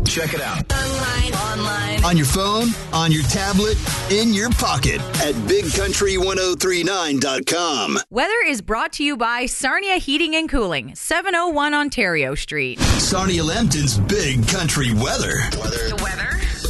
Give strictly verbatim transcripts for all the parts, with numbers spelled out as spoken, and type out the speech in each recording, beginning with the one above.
Check it out. Online, online. On your phone, on your tablet, in your pocket at big country ten thirty-nine dot com. Weather is brought to you by Sarnia Heating and Cooling, seven oh one Ontario Street. Sarnia Lambton's Big Country Weather. Weather. The weather.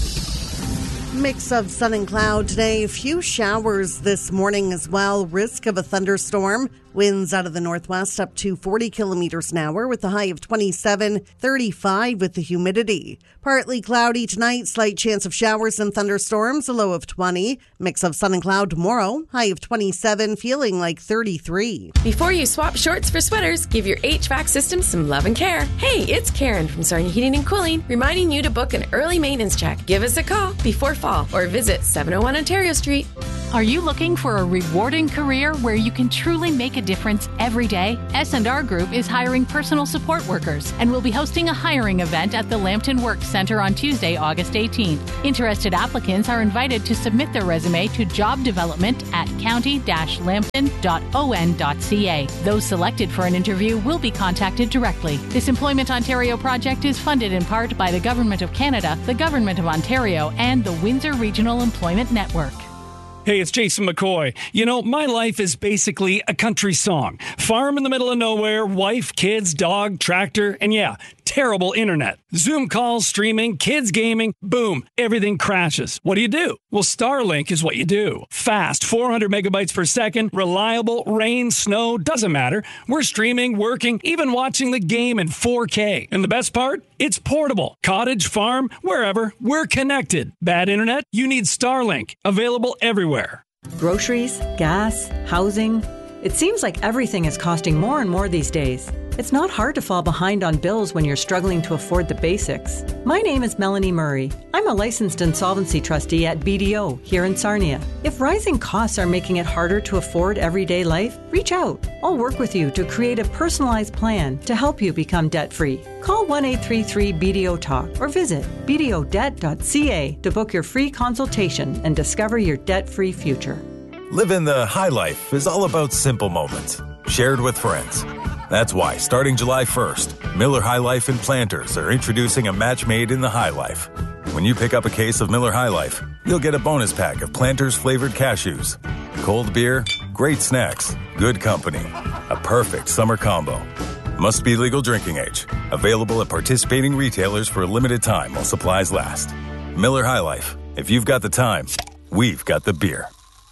Mix of sun and cloud today. A few showers this morning as well. Risk of a thunderstorm. Winds out of the northwest up to forty kilometers an hour with a high of twenty-seven, thirty-five with the humidity. Partly cloudy tonight. Slight chance of showers and thunderstorms. A low of twenty. Mix of sun and cloud tomorrow. High of twenty-seven, feeling like thirty-three. Before you swap shorts for sweaters, give your H V A C system some love and care. Hey, it's Karen from Sarnia Heating and Cooling, reminding you to book an early maintenance check. Give us a call before fall or visit seven oh one Ontario Street. Are you looking for a rewarding career where you can truly make a difference every day? S and R Group is hiring personal support workers and will be hosting a hiring event at the Lambton Works Center on Tuesday, August eighteenth. Interested applicants are invited to submit their resume to job development at county dash lambton dot o n dot c a. Those selected for an interview will be contacted directly. This Employment Ontario project is funded in part by the Government of Canada, the Government of Ontario, and the Windsor Regional Employment Network. Hey, it's Jason McCoy. You know, my life is basically a country song. Farm in the middle of nowhere, wife, kids, dog, tractor, and yeah, terrible internet. Zoom calls, streaming, kids gaming, boom, everything crashes. What do you do? Well, Starlink is what you do. Fast, four hundred megabytes per second, reliable, rain, snow, doesn't matter. We're streaming, working, even watching the game in four K. And the best part? It's portable. Cottage, farm, wherever, we're connected. Bad internet? You need Starlink. Available everywhere. Groceries, gas, housing. It seems like everything is costing more and more these days. It's not hard to fall behind on bills when you're struggling to afford the basics. My name is Melanie Murray. I'm a licensed insolvency trustee at B D O here in Sarnia. If rising costs are making it harder to afford everyday life, reach out. I'll work with you to create a personalized plan to help you become debt-free. Call one eight three three B D O Talk or visit b d o debt dot c a to book your free consultation and discover your debt-free future. Living the high life is all about simple moments, shared with friends. That's why, starting July first, Miller High Life and Planters are introducing a match made in the High Life. When you pick up a case of Miller High Life, you'll get a bonus pack of Planters flavored cashews. Cold beer, great snacks, good company. A perfect summer combo. Must be legal drinking age. Available at participating retailers for a limited time while supplies last. Miller High Life. If you've got the time, we've got the beer.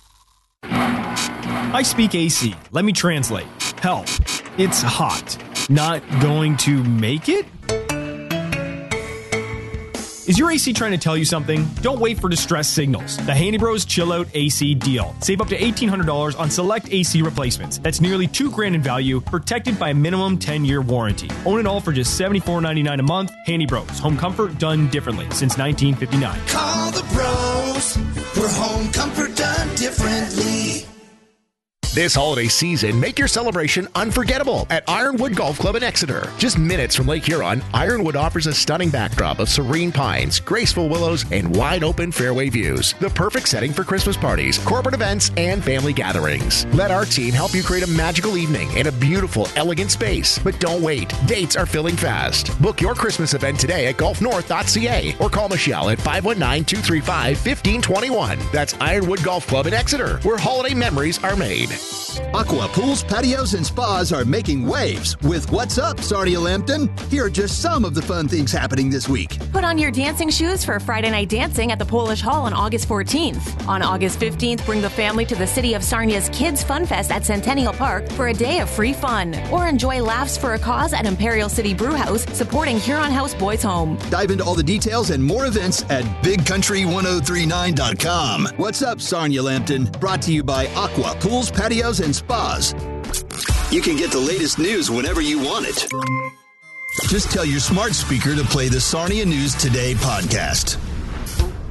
I speak A C. Let me translate. Help. It's hot. Not going to make it? Is your A C trying to tell you something? Don't wait for distress signals. The Handy Bros Chill Out A C deal. Save up to eighteen hundred dollars on select A C replacements. That's nearly two grand in value, protected by a minimum ten-year warranty. Own it all for just seventy-four ninety-nine a month. Handy Bros. Home comfort done differently since nineteen fifty-nine. Call the pros for home comfort done differently. This holiday season, make your celebration unforgettable at Ironwood Golf Club in Exeter. Just minutes from Lake Huron, Ironwood offers a stunning backdrop of serene pines, graceful willows, and wide-open fairway views. The perfect setting for Christmas parties, corporate events, and family gatherings. Let our team help you create a magical evening in a beautiful, elegant space. But don't wait. Dates are filling fast. Book your Christmas event today at golf north dot c a or call Michelle at five one nine, two three five, one five two one. That's Ironwood Golf Club in Exeter, where holiday memories are made. Aqua Pools, Patios, and Spas are making waves with What's Up, Sarnia Lambton? Here are just some of the fun things happening this week. Put on your dancing shoes for Friday night dancing at the Polish Hall on August fourteenth. On August fifteenth, bring the family to the City of Sarnia's Kids Fun Fest at Centennial Park for a day of free fun. Or enjoy Laughs for a Cause at Imperial City Brewhouse, supporting Huron House Boys Home. Dive into all the details and more events at big country ten thirty-nine dot com. What's Up, Sarnia Lambton? Brought to you by Aqua Pools, Patios, and Spas. You can get the latest news whenever you want it. Just tell your smart speaker to play the Sarnia News Today podcast.